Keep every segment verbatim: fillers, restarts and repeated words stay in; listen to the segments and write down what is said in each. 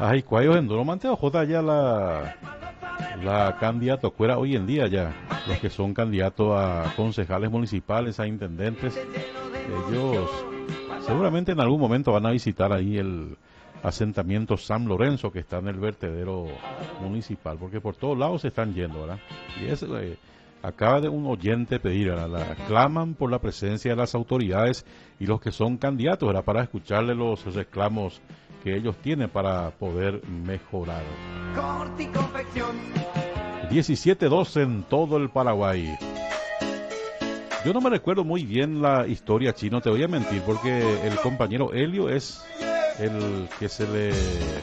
Ay, cuayo en Doromante o J ya la, la candidato fuera hoy en día ya, los que son candidatos a concejales municipales, a intendentes, ellos seguramente en algún momento van a visitar ahí el asentamiento San Lorenzo que está en el vertedero municipal, porque por todos lados se están yendo, ¿verdad? Y es, eh, acaba de un oyente pedir, ¿verdad? La, claman por la presencia de las autoridades y los que son candidatos, ¿verdad? Para escucharle los reclamos que ellos tienen para poder mejorar. diecisiete dos en todo el Paraguay. Yo no me recuerdo muy bien la historia, Chino, te voy a mentir, porque el compañero Helio es el que se le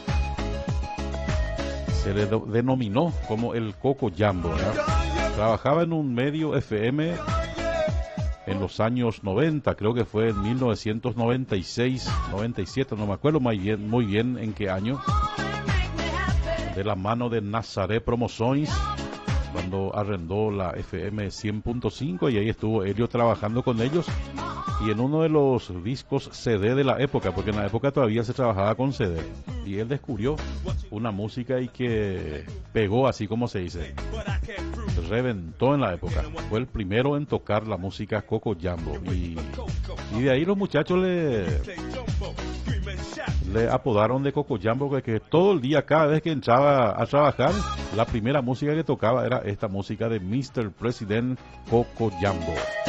se le do, denominó como el Coco Jambo, ¿verdad? Trabajaba en un medio F M en los años noventa, creo que fue en mil novecientos noventa y seis, noventa y siete, no me acuerdo muy bien, muy bien en qué año, de la mano de Nazaré Promociones, cuando arrendó la F M cien punto cinco, y ahí estuvo Helio trabajando con ellos, y en uno de los discos C D de la época, porque en la época todavía se trabajaba con C D, y él descubrió una música y que pegó, así como se dice, reventó en la época. Fue el primero en tocar la música Coco Jambo, y, y de ahí los muchachos le le apodaron de Coco Jambo, porque que todo el día, cada vez que entraba a trabajar, la primera música que tocaba era esta música de mister President Coco Jambo.